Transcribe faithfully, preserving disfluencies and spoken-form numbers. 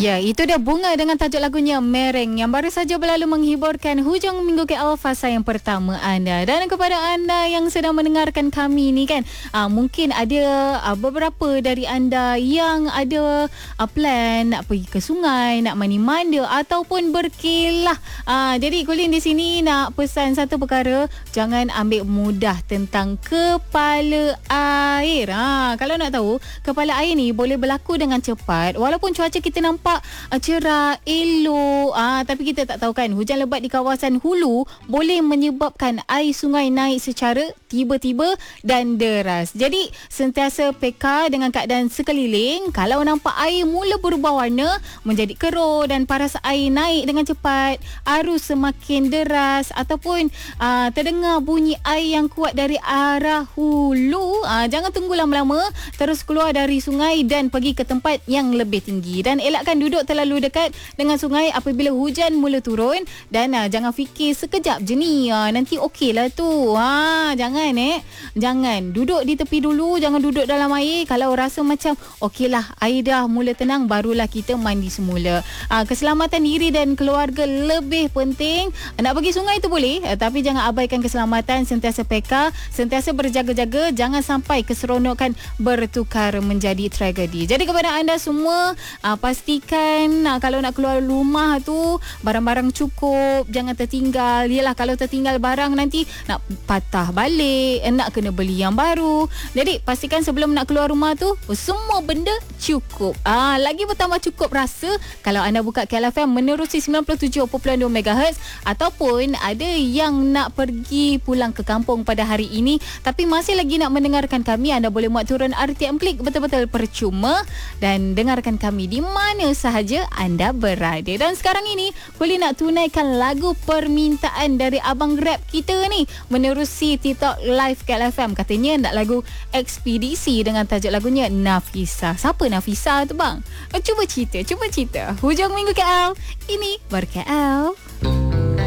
Ya, itu dia Bunga dengan tajuk lagunya Mereng yang baru saja berlalu menghiburkan hujung minggu K L fasa yang pertama anda. Dan kepada anda yang sedang mendengarkan kami ni kan, aa, mungkin ada aa, beberapa dari anda yang ada aa, plan nak pergi ke sungai, nak mandi-manda ataupun berkelah. Aa, jadi Kulin di sini nak pesan satu perkara, jangan ambil mudah tentang kepala air. Ha, kalau nak tahu, kepala air ni boleh berlaku dengan cepat walaupun cuaca kita nampak uh, cerah, elok, uh, tapi kita tak tahu kan, hujan lebat di kawasan hulu boleh menyebabkan air sungai naik secara tiba-tiba dan deras. Jadi sentiasa peka dengan keadaan sekeliling. Kalau nampak air mula berubah warna menjadi keruh dan paras air naik dengan cepat, arus semakin deras ataupun uh, terdengar bunyi air yang kuat dari arah hulu, uh, jangan tunggu lama-lama, terus keluar dari sungai dan pergi ke tempat yang lebih tinggi. Dan elakkan duduk terlalu dekat dengan sungai apabila hujan mula turun. Dan uh, jangan fikir sekejap je ni, uh, nanti okey lah tu. Ha, jangan eh. Jangan. Duduk di tepi dulu, jangan duduk dalam air. Kalau rasa macam okey lah, air dah mula tenang, barulah kita mandi semula. Uh, keselamatan diri dan keluarga lebih penting. Nak pergi sungai tu boleh, uh, tapi jangan abaikan keselamatan. Sentiasa peka, sentiasa berjaga-jaga. Jangan sampai keseronokan bertukar menjadi tragedi. Jadi kepada anda semua, uh, pastikan uh, kalau nak keluar rumah tu barang-barang cukup, jangan tertinggal. Yalah, kalau tertinggal barang nanti nak patah balik, nak kena beli yang baru. Jadi pastikan sebelum nak keluar rumah tu semua benda cukup. Ah, lagi bertambah cukup rasa kalau anda buka K L F M menerusi sembilan puluh tujuh perpuluhan dua megahertz, ataupun ada yang nak pergi pulang ke kampung pada hari ini tapi masih lagi nak mendengarkan kami, anda boleh muat turun R T M Klik betul-betul percuma dan dengarkan kami di mana sahaja anda berada. Dan sekarang ini boleh nak tunaikan lagu permintaan dari abang rap kita ni menerusi TikTok Live K L F M. Katanya nak lagu Ekspedisi dengan tajuk lagunya Nafisa. Siapa Nafisa tu bang? Cuba cerita, cuba cerita. Hujung minggu K L, ini Ber K L.